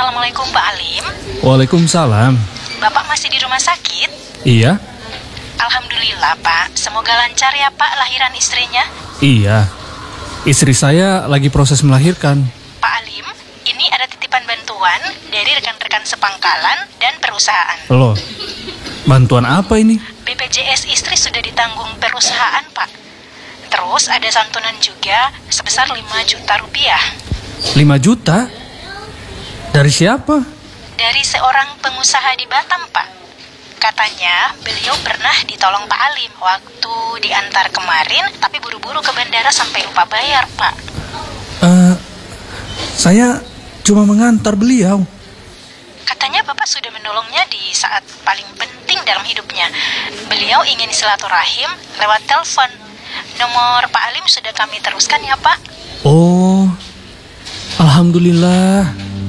Assalamualaikum Pak Alim. Waalaikumsalam. Bapak masih di rumah sakit? Iya? Alhamdulillah Pak, semoga lancar ya Pak lahiran istrinya. Iya. Istri saya lagi proses melahirkan. Pak Alim, ini ada titipan bantuan dari rekan-rekan sepangkalan dan perusahaan. Loh, bantuan apa ini? BPJS istri sudah ditanggung perusahaan Pak. Terus ada santunan juga sebesar 5 juta rupiah. 5 juta? Dari siapa? Dari seorang pengusaha di Batam Pak. Katanya beliau pernah ditolong Pak Alim waktu diantar kemarin, tapi buru-buru ke bandara sampai lupa bayar Pak. Saya cuma mengantar beliau. Katanya Bapak sudah menolongnya di saat paling penting dalam hidupnya. Beliau ingin silaturahim lewat telepon. Nomor Pak Alim sudah kami teruskan ya Pak. Oh, alhamdulillah.